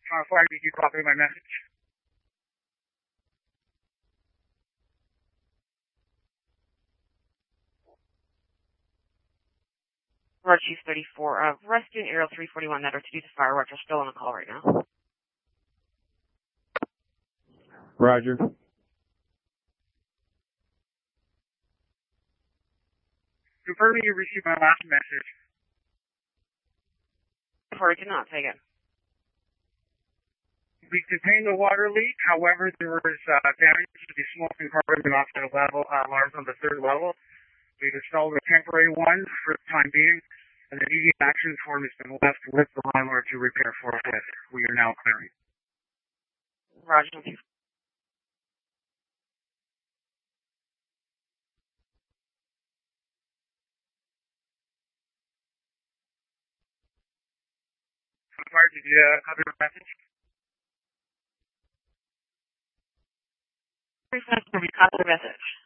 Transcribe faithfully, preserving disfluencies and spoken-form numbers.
Uh, Fire, did you copy my message? Roger, Chief thirty-four. Uh, rescue and Aerial three forty-one that are to do the fire watch are still on the call right now. Roger. Confirming you received my last message. Sorry, did not. Say again. We contained the water leak. However, there was uh, damage to the smoke and carbon monoxide level, uh, alarms on the third level. We've installed a temporary one for the time being, and the immediate action form has been left with the landlord to repair forthwith. We are now clearing. Roger, thank you. Fire, did you uh, copy my message? Copy the message.